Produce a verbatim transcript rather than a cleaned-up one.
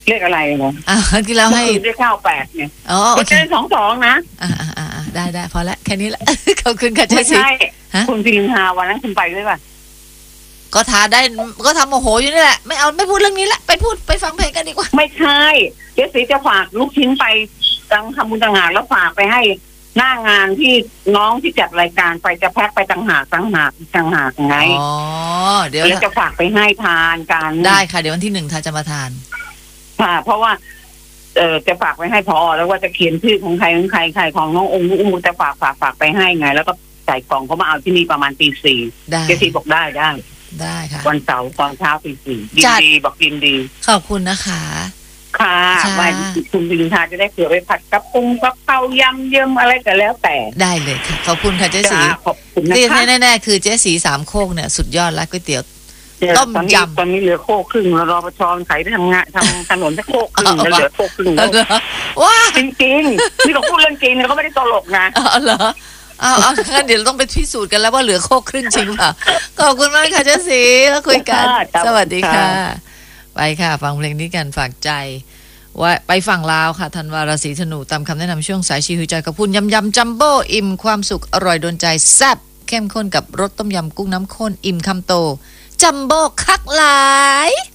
เลขอะไรเนาะอ่าที่เราให้เลขเก้าแปดเนี่ยอ๋อโอเคสองสองนะอ่าอ่าอ่าได้ได้พอละแค่นี้ละ ขอบคุณค่ะเจไม่สีใช่คุณพิมพาวันนั้นคุณไปด้วยป่ะก็ทาได้ก็ทำโมโหอยู่นี่แหละไม่เอาไม่พูดเรื่องนี้ละไปพูดไปฟังเพลงกันดีกว่าไม่ใช่เจสีจะฝากลูกชิ้นไปตังทำบุญต่างหากแล้วฝากไปให้หน้างานที่น้องที่จัดรายการไปจะแพ็คไปต่างหากต่างหากต่างหากไงอ๋อเดี๋ยวจะฝากไปให้ทานกันได้ค่ะเดี๋ยววันที่หนึ่งทานจะมาทานค่ะเพราะว่าเออจะฝากไปให้พอแล้วว่าจะเขียนชื่อของใครของใครใครของน้ององค์อุ้มจะฝากฝากฝากไปให้ไงแล้วก็ใส่กล่องเขามาเอาที่นี่ประมาณตีสี่เจสีบอกได้ได้ได้ค่ะวันเสาร์ตอนเช้าตีสี่ยินดีบอกยินดีขอบคุณนะคะค่ะวันคุณพิมพาจะได้เผื่อไปผัดกับปุ้งกับเต้ายำเยิ่มอะไรก็แล้วแต่ได้เลยค่ะขอบคุณค่ะเจ๊สีขอบคุณนะคะที่แน่ๆคือเจ๊สีสามโคกเนี่ยสุดยอดแล้วก๋วยเตี๋ยวต้มยำตอนนี้เหลือโคกครึ่งแล้วรอปชขายได้ทำงานทำถนนแค่โคกครึ่งแล้วเหลือโคกครึ่งว้าจริงๆนี่เราพูดเรื่องจริงเราก็ไม่ได้ตลกนะอ๋อเหรอเอาเอางั้นเดี๋ยวเราต้องไปพิสูจน์กันแล้วว่าเหลือโคกครึ่งจริงเปล่าขอบคุณมากค่ะเจ๊สีแล้วคุยกันสวัสดีค่ะไปค่ะฟังเพลงนี้กันฝากใจว่าไปฝั่งลาวค่ะธันวาราศีธนูตามคำแนะนำช่วงสายชีวิตใจกับพุ่นยำยำจัมโบ้อิ่มความสุขอร่อยโดนใจแซ่บเข้มข้นกับรสต้มยำกุ้งน้ำข้นอิ่มคำโตจัมโบ้คักหลาย